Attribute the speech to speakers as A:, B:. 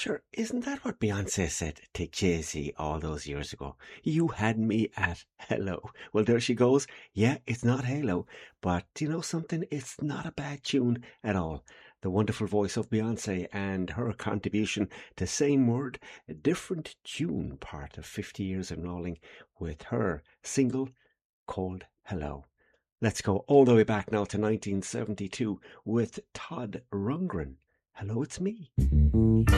A: Sure, isn't that what Beyonce said to Jay-Z all those years ago? You had me at hello. Well, there she goes. Yeah, it's not Halo, but do you know something? It's not a bad tune at all. The wonderful voice of Beyonce and her contribution to Same Word, a different tune, part of 50 years and rolling with her single called Hello. Let's go all the way back now to 1972 with Todd Rundgren. Hello, it's me.